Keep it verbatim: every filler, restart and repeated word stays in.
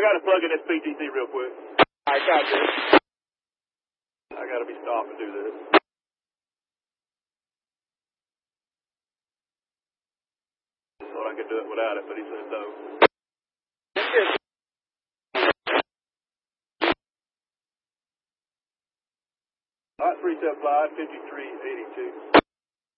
got to plug in this P T C real quick. I got you. I got to be stopped to do this. Thought I could do it without it, but he said no. All right, three seven five, fifty-three eighty-two.